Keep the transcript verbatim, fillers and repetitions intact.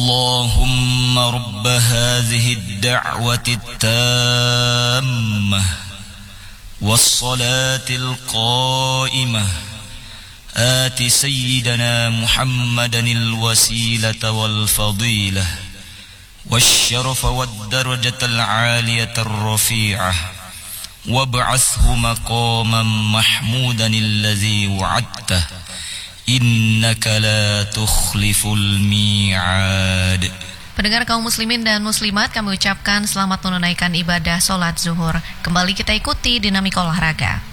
اللهم رب هذه الدعوة التامة والصلاة القائمة آت سيدنا محمدا الوسيلة والفضيلة والشرف والدرجة العالية الرفيعة وابعثه مقاما محمودا الذي وعدته إنك لا تخلف الميعاد. Pendengar kaum muslimin dan muslimat, kami ucapkan selamat menunaikan ibadah sholat zuhur. Kembali kita ikuti dinamika olahraga.